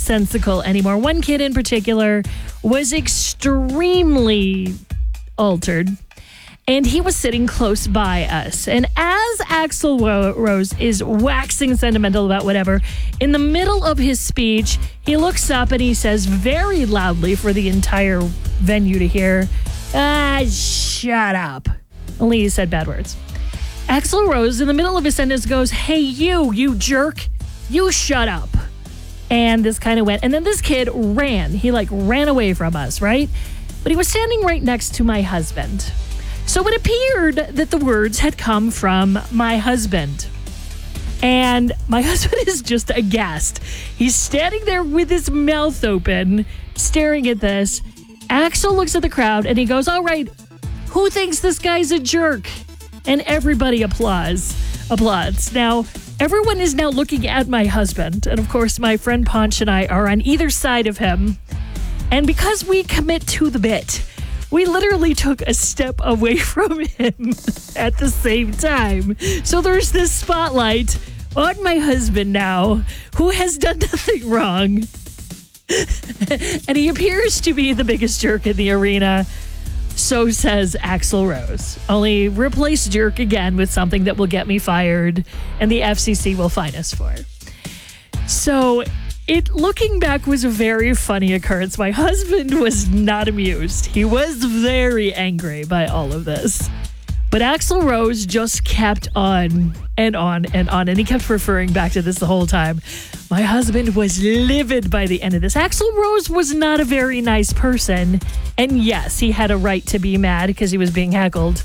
nonsensical anymore. One kid in particular was extremely altered, and he was sitting close by us. And as Axl Rose is waxing sentimental about whatever, in the middle of his speech, he looks up and he says very loudly for the entire venue to hear, shut up. Only he said bad words. Axl Rose, in the middle of his sentence, goes, hey, you jerk, you shut up. And this kind of went. And then this kid ran. He ran away from us, right? But he was standing right next to my husband. So it appeared that the words had come from my husband. And my husband is just aghast. He's standing there with his mouth open, staring at this. Axl looks at the crowd and he goes, all right, who thinks this guy's a jerk? And everybody applauds. Now, everyone is now looking at my husband. And of course, my friend Ponch and I are on either side of him. And because we commit to the bit, we literally took a step away from him at the same time. So there's this spotlight on my husband now, who has done nothing wrong. And he appears to be the biggest jerk in the arena. So says Axl Rose. Only replace jerk again with something that will get me fired and the FCC will fine us for. So it, looking back, was a very funny occurrence. My husband was not amused. He was very angry by all of this. But Axl Rose just kept on and on and on. And he kept referring back to this the whole time. My husband was livid by the end of this. Axl Rose was not a very nice person. And yes, he had a right to be mad because he was being heckled.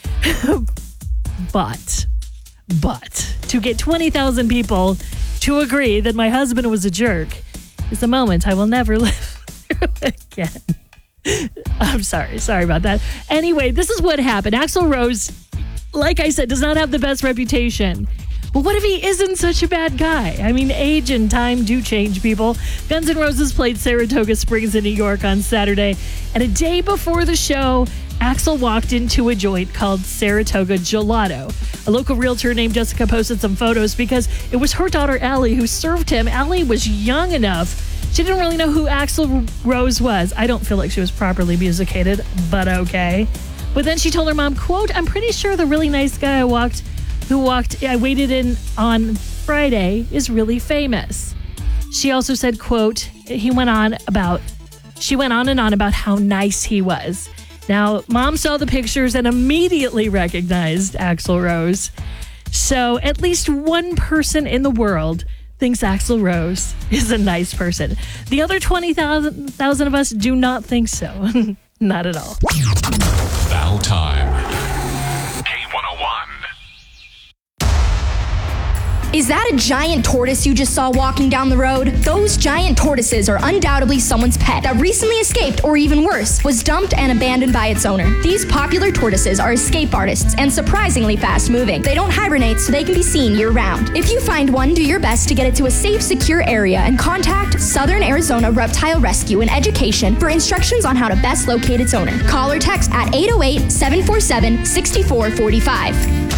But to get 20,000 people to agree that my husband was a jerk is a moment I will never live through again. I'm sorry about that. Anyway, this is what happened. Axl Rose, like I said, does not have the best reputation. But what if he isn't such a bad guy? I mean, age and time do change people. Guns N' Roses played Saratoga Springs in New York on Saturday, and a day before the show, Axl walked into a joint called Saratoga Gelato. A local realtor named Jessica posted some photos because it was her daughter, Allie, who served him. Allie was young enough. She didn't really know who Axl Rose was. I don't feel like she was properly musicated, but okay. But then she told her mom, quote, I'm pretty sure the really nice guy I waited in on Friday is really famous. She also said, quote, she went on and on about how nice he was. Now, mom saw the pictures and immediately recognized Axl Rose. So at least one person in the world thinks Axl Rose is a nice person. The other 20,000 of us do not think so. Not at all. Now time. K101. Is that a giant tortoise you just saw walking down the road? Those giant tortoises are undoubtedly someone's pet that recently escaped, or even worse, was dumped and abandoned by its owner. These popular tortoises are escape artists and surprisingly fast-moving. They don't hibernate, so they can be seen year-round. If you find one, do your best to get it to a safe, secure area and contact Southern Arizona Reptile Rescue and Education for instructions on how to best locate its owner. Call or text at 808-747-6445.